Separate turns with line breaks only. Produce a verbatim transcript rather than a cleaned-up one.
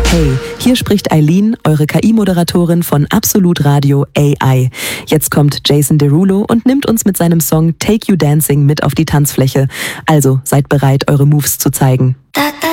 Hey, hier spricht Eileen, eure K I-Moderatorin von Absolut Radio A I. Jetzt kommt Jason Derulo und nimmt uns mit seinem Song Take You Dancing mit auf die Tanzfläche. Also seid bereit, eure Moves zu zeigen.